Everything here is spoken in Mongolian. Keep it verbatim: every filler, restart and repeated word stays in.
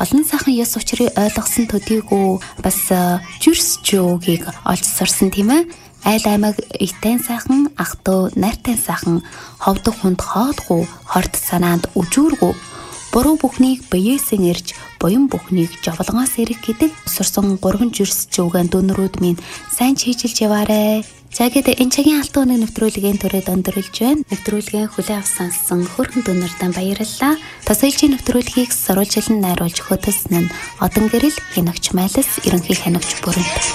олон сайхан ёс учрыг ойлгосон төдийгүй бас жүрс жөөгийг олж сурсан тийм ээ. Айл аймаг итэн сайхан, ах дүү найртай сайхан, ховдог хүнд хоолгүй, хорт санаанд үжүүргүй. Буруу бүхнийг биеэсэн ирж, буян бүхнийг жовлонгоос ирэх гэдэг сурсан гурван жүрс жөөгийн дүнрүүд минь сайн чийжилж яваарэ. За гэдэг энэ цагийн алтан өнөө нэвтрүүлгийн төрөд өндөрлж байна. Нэвтрүүлгийн хүлээн авсан хөрхөн дүнэртэн баярлалаа. Тасайлжийн нэвтрүүлгийг сурвалжилан найруулж хөтөлсөн нь Одон гэрэл хянагч Майлс ерөнхий хянагч Бүрэнт.